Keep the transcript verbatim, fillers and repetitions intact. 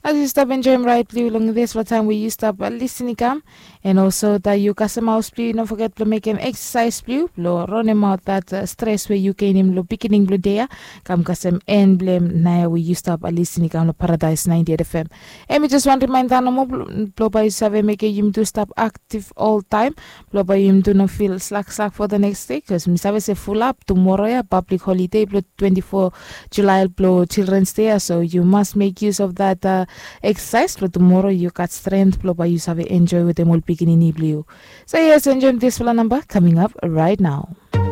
As you stop enjoying right blue long this what time we used up listening cam and also that you custom mouse blue don't forget to make an exercise blue blow run him out that uh, stress where you can him lo beginning blue there come custom and blame now we used up listening cam paradise ninety F M. And me just want to remind that no more blow by seven make him to stop active all time blow by him to not feel slack slack for the next day because me say full up tomorrow yeah public holiday blow twenty-four July blow Children's Day so you must make use of that uh, exercise for tomorrow you got strength blow by you have enjoy with them all beginning blue. So yes enjoy this full number coming up right now.